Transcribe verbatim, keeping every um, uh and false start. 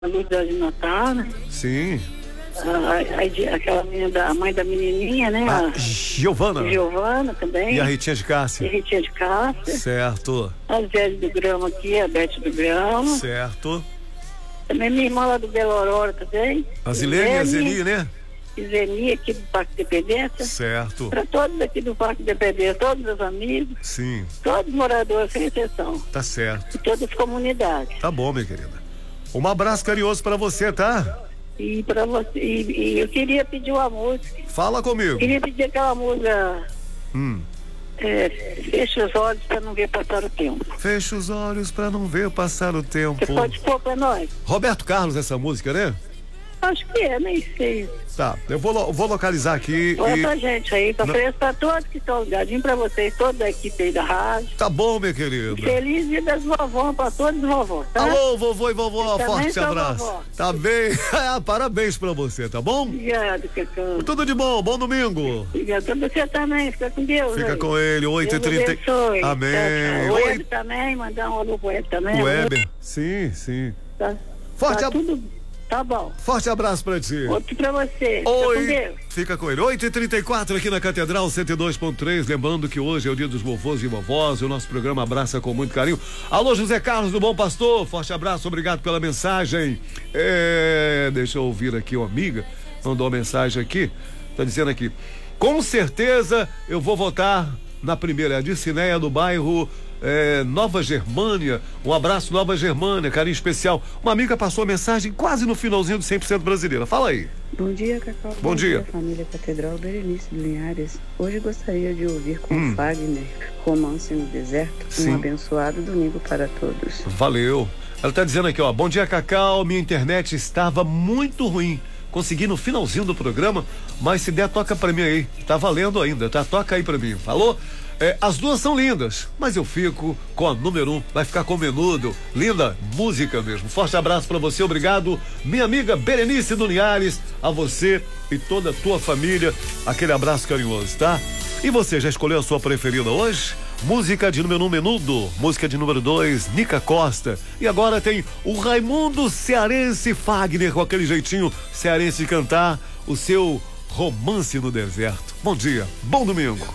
a luz de Natal, né? Sim. A, a, aquela menina, da, a mãe da menininha, né? A A Giovana. Giovana também. E a Ritinha de Cássia. E a Ritinha de Cássia. Certo. A Zé do Grama aqui, a Bete do Grama. Certo. Também minha irmã lá do Belo Aurora também. A Zilene e a Zeni, né? Zeni aqui do Parque Independência. Certo. Para todos aqui do Parque Independência, todos os amigos. Sim. Todos os moradores, sem exceção. Tá certo. De todas as comunidades. Tá bom, minha querida. Um abraço carinhoso pra você, tá? E para você, e, e eu queria pedir uma música. Fala comigo. Queria pedir aquela música. Hum. É, fecha os olhos para não ver passar o tempo. Fecha os olhos pra não ver passar o tempo. Você pode pôr pra nós? Roberto Carlos, essa música, né? Acho que é, nem sei. Tá, eu vou, lo- vou localizar aqui. Põe e... pra gente aí, pra Não. oferecer pra todos que estão ligadinhos, pra vocês, toda a equipe aí da rádio. Tá bom, minha querida. Feliz dia das vovós pra todos os vovós, tá? Alô, vovô e vovó, Também forte sou abraço. vovó. Tá bem? Parabéns pra você, tá bom? Obrigado, Cacão. Tudo de bom, bom domingo. Obrigado pra você também, fica com Deus. Fica aí. com ele, oito e Deus trinta. abençoe. Amém. Tchau, tchau. O Oi. Weber também, mandar um alô pro Weber também. O Weber. Sim, sim. Tá, Forte tá ab- tudo, tá bom. Forte abraço pra ti. Outro pra você. Fica com Oi, Deus. fica com ele. oito e trinta e quatro aqui na Catedral cento e dois ponto três. Lembrando que hoje é o dia dos vovôs e vovós. O nosso programa abraça com muito carinho. Alô, José Carlos do Bom Pastor. Forte abraço, obrigado pela mensagem. É, deixa eu ouvir aqui uma amiga. Mandou uma mensagem aqui. Tá dizendo aqui: com certeza eu vou votar na primeira. É a Dircineia do bairro é, Nova Germânia. Um abraço, Nova Germânia, carinho especial. Uma amiga passou a mensagem quase no finalzinho do cem por cento brasileira. Fala aí. Bom dia, Cacau. Bom dia. Família Catedral, Berenice de Linhares. Hoje gostaria de ouvir com Hum. Fagner, Romance no Deserto. Sim. Um abençoado domingo para todos. Valeu. Ela tá dizendo aqui, ó: bom dia, Cacau, minha internet estava muito ruim. Consegui no finalzinho do programa, mas se der, toca pra mim aí. Tá valendo ainda, tá? Toca aí pra mim. Falou? É, as duas são lindas, mas eu fico com a número um, vai ficar com o Menudo. Linda música mesmo. Forte abraço pra você, obrigado, minha amiga Berenice do Linhares, a você e toda a tua família. Aquele abraço carinhoso, tá? E você, já escolheu a sua preferida hoje? Música de número um, Menudo. Música de número dois, Nica Costa. E agora tem o Raimundo Cearense Fagner, com aquele jeitinho cearense de cantar o seu Romance no Deserto. Bom dia, bom domingo.